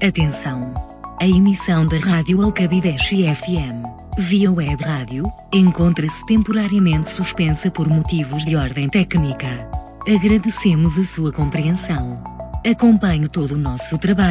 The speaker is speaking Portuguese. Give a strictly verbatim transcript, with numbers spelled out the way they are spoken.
Atenção! A emissão da Rádio Alcabideche F M, via web rádio, encontra-se temporariamente suspensa por motivos de ordem técnica. Agradecemos a sua compreensão. Acompanhe todo o nosso trabalho